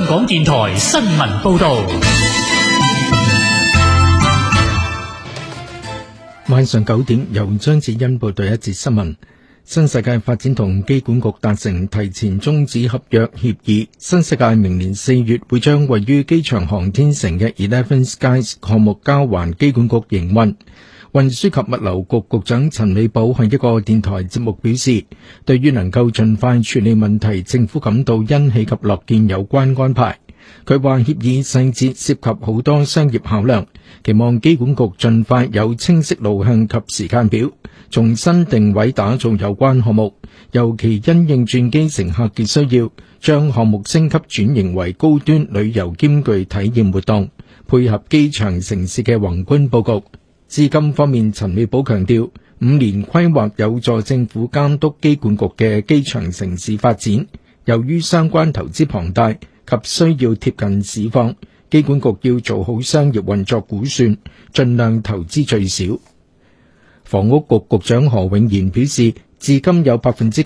港電台新聞報道。 晚上9點，由張子欣報道一節新聞。新世界發展同機管局達成提前終止合約協議，新世界明年4月會將位於機場航天城嘅 Eleven Skies 項目交還機管局營運。運輸及物流局局長陳美寶喺一個電台節目表示，對於能夠盡快處理問題，政府感到欣喜及樂見有關安排。佢話協議細節涉及好多商業考量，期望機管局盡快有清晰路向及時間表，重新定位打造有關項目，尤其因應轉機乘客嘅需要，將項目升級轉型為高端旅遊兼具體驗活動，配合機場城市嘅宏觀佈局。資金方面，陳美寶強調5年規劃有助政府監督機管局嘅機場城市發展，由於相關投資龐大及需要貼近市況，機管局要做好商業運作估算，盡量投資最少。房屋局局長何永賢表示，至今有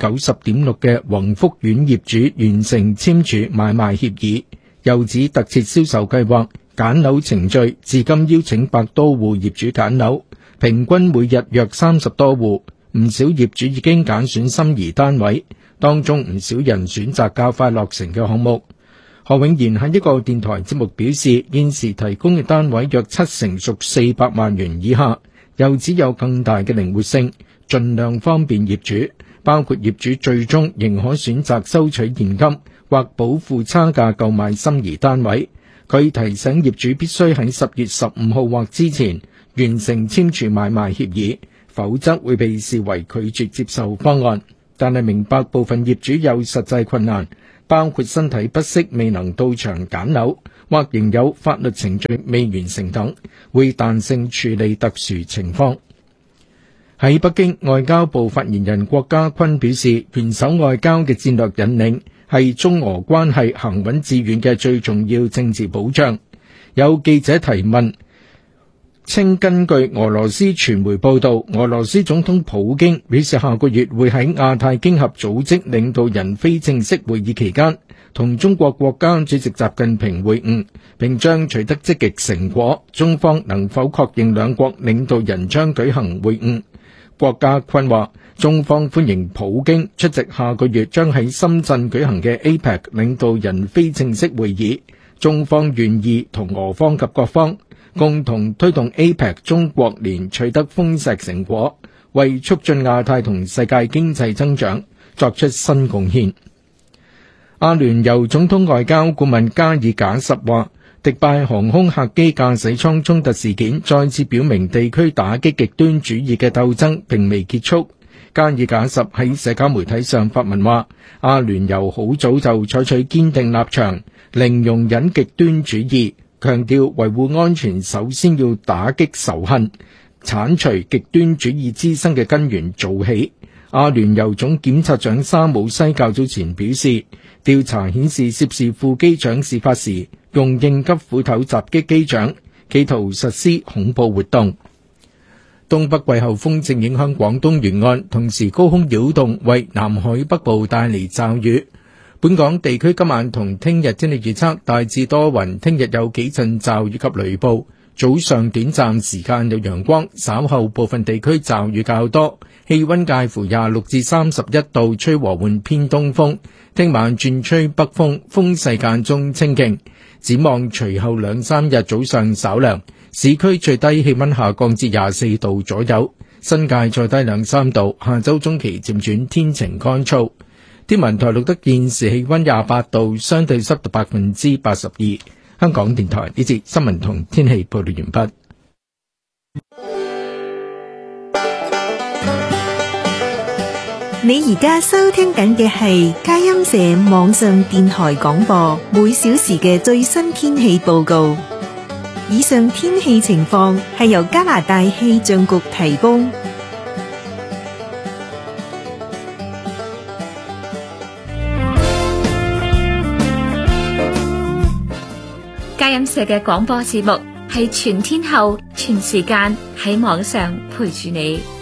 90.6% 嘅宏福苑業主完成簽署買賣協議，又指特設銷售計劃揀樓程序至今邀請100多戶業主揀樓，平均每日約30多戶，唔少業主已經揀選心儀單位，當中唔少人選擇較快落成嘅項目。何永賢喺一個電台節目表示，現時提供嘅單位約70%屬400萬元以下，又指有更大嘅靈活性，盡量方便業主，包括業主最終仍可選擇收取現金或補付差價購買心儀單位。佢提醒業主必須喺10月15號或之前完成簽署買賣協議，否則會被視為拒絕接受方案。但係明白部分業主有實際困難，包括身體不適未能到場揀樓，或仍有法律程序未完成等，會彈性處理特殊情況。喺北京，外交部發言人郭家坤表示，元首外交嘅戰略引領係中俄關係行穩致遠嘅最重要政治保障。有記者提問稱，根據俄羅斯傳媒報道，俄羅斯總統普京表示下個月會喺亞太經合組織領導人非正式會議期間同中國國家主席習近平會晤，並將取得積極成果。中方能否確認兩國領導人將舉行會晤？郭家坤話，中方歡迎普京出席下個月將喺深圳舉行嘅 APEC 領導人非正式會議，中方願意同俄方及各方共同推動 APEC 中國年取得豐碩成果，為促進亞太同世界經濟增長作出新貢獻。阿聯酋總統外交顧問加爾賈什話，迪拜航空客機駕駛艙衝突事件再次表明地區打擊極端主義嘅鬥爭並未結束。加爾賈什喺社交媒體上發文話，阿聯酋好早就採取堅定立場，零容忍極端主義，強調維護安全首先要打擊仇恨，剷除極端主義滋生嘅根源做起。阿聯酋總檢察長沙姆西較早前表示，調查顯示涉事副機長事發時用應急斧頭襲擊機長，企圖實施恐怖活動。東北季候風正影響廣東沿岸，同時高空擾動為南海北部帶嚟驟雨。本港地區今晚同聽日天氣預測大致多雲，聽日有幾陣驟雨及雷暴，早上短暫時間有陽光，稍後部分地區驟雨較多，氣溫介乎26至31度，吹和緩偏東風。聽晚轉吹北風，風勢間中清勁。展望隨後2-3日早上稍涼，市區最低氣溫下降至24度左右，新界再低2-3度。下周中期漸轉天晴乾燥。天文台錄得現時氣溫28度，相對濕度82%。香港電台呢節新聞同天氣報道完畢。 你而家收聽緊嘅係佳音社網上電台廣播，每小時嘅最新天氣報告。以上天氣情況係由加拿大氣象局提供。 佳音社嘅廣播節目係全天候、全時間喺網上陪住你。